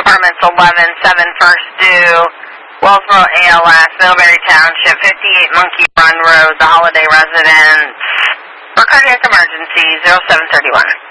Apartments 11-7 first due, Wellsboro ALS, Middlebury Township, 58 Monkey Run Road, the Holiday Residence. For cardiac emergency, 0731.